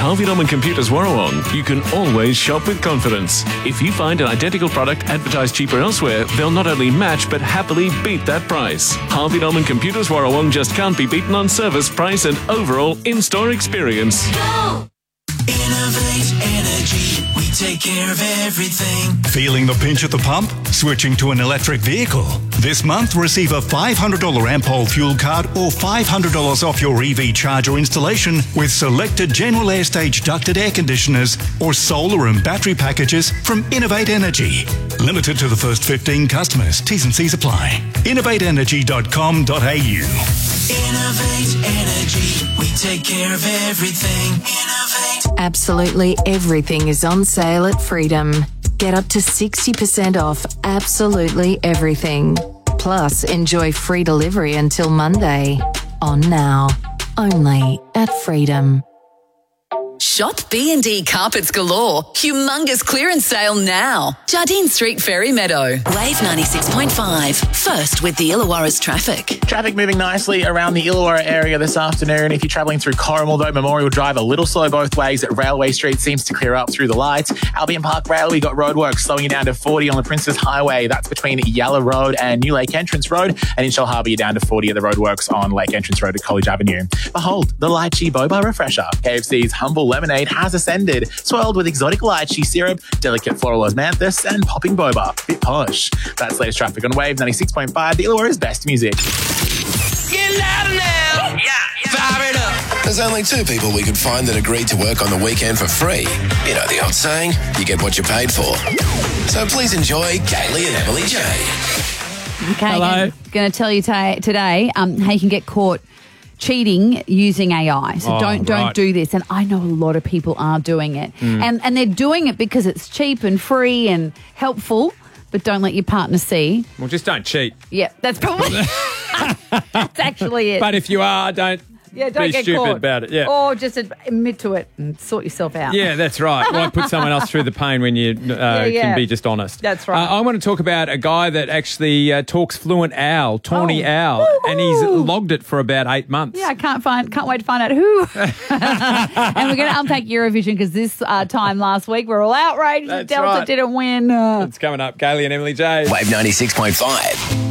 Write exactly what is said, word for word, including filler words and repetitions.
Harvey Norman Computers Warrawong, you can always shop with confidence. If you find an identical product advertised cheaper elsewhere, they'll not only match but happily beat that price. Harvey Norman Computers Warrawong just can't be beaten on service, price and overall in-store experience. Go! Innovate Energy. We take care of everything. Feeling the pinch at the pump? Switching to an electric vehicle? This month, receive a five hundred dollars Ampol fuel card or five hundred dollars off your E V charger installation with selected General Air Stage ducted air conditioners or solar and battery packages from Innovate Energy. Limited to the first fifteen customers. T's and C's apply. innovate energy dot com dot a u. Innovate Energy. We take care of everything. Innovate. Absolutely everything is on sale at Freedom. Get up to sixty percent off absolutely everything. Plus, enjoy free delivery until Monday. On now. Only at Freedom. Shop B and D Carpets Galore. Humongous clearance sale now. Jardine Street, Ferry Meadow. Wave ninety-six point five. First with the Illawarra's traffic. Traffic moving nicely around the Illawarra area this afternoon. If you're travelling through Corrimal, though, Memorial Drive a little slow both ways. At Railway Street seems to clear up through the lights. Albion Park Rail, we got roadworks slowing you down to forty on the Princes Highway. That's between Yalla Road and New Lake Entrance Road. And in Shell Harbour, you're down to forty at the roadworks on Lake Entrance Road at College Avenue. Behold, the Lychee Boba Refresher. K F C's Humble Lemonade has ascended, swirled with exotic lychee syrup, delicate floral osmanthus, and popping boba. Bit posh. That's latest traffic on Wave ninety-six point five, the Illawarra's best music. Get louder now. Yeah, yeah. Fire it up. There's only two people we could find that agreed to work on the weekend for free. You know the old saying, you get what you paid for. So please enjoy Kaylee and Emily J. Okay, Hello. going to tell you ta- today um, how you can get caught cheating using A I. So Oh, don't don't right. do this. And I know a lot of people are doing it. And and they're doing it because it's cheap and free and helpful, but don't let your partner see. Well, just don't cheat. Yeah, that's probably that's actually it. But if you are, don't yeah, don't be get stupid caught. about it. Yeah. Or just admit to it and sort yourself out. Yeah, that's right. Why put someone else through the pain when you uh, yeah. can be just honest? That's right. Uh, I want to talk about a guy that actually uh, talks fluent owl, Tawny Oh. Owl, Woo-hoo. and he's logged it for about eight months. Yeah, I can't find, can't wait to find out who. And we're going to unpack Eurovision because this uh, time last week we're all outraged that That's Delta right. didn't win. Uh, It's coming up. Kaylee and Emily J. Wave ninety-six point five.